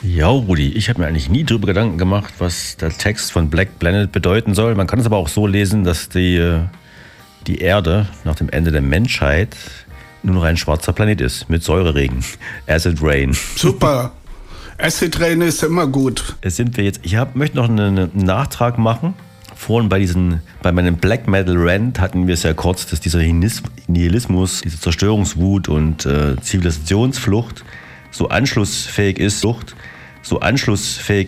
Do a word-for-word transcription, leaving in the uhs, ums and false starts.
Ja, Rudi, ich habe mir eigentlich nie darüber Gedanken gemacht, was der Text von Black Planet bedeuten soll. Man kann es aber auch so lesen, dass die, die Erde nach dem Ende der Menschheit nur noch ein schwarzer Planet ist mit Säureregen. Acid Rain. Super. Acid Rain ist immer gut. Es sind wir jetzt. Ich hab, möchte noch einen, einen Nachtrag machen. Vorhin bei diesen, bei meinem Black Metal Rant hatten wir es ja kurz, dass dieser Nihilismus, diese Zerstörungswut und äh, Zivilisationsflucht so anschlussfähig ist, Flucht, so anschlussfähig